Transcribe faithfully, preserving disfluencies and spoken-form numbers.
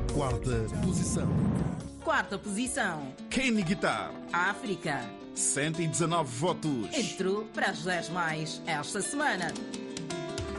Quarta posição. Quarta posição. Kenny Guitar. África. cento e dezanove votos. Entrou para as dez mais esta semana.